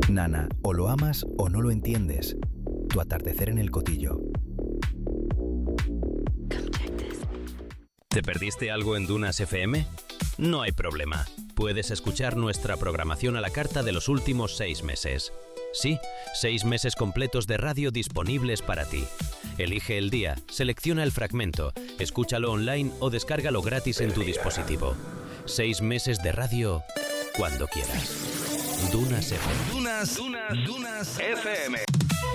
Nana, o lo amas o no lo entiendes. Tu atardecer en el Cotillo. ¿Te perdiste algo en Dunas FM? No hay problema. Puedes escuchar nuestra programación a la carta de los últimos 6 meses. Sí, 6 meses completos de radio disponibles para ti. Elige el día, selecciona el fragmento, escúchalo online o descárgalo gratis en tu dispositivo. 6 meses de radio cuando quieras. Dunas FM. Dunas FM.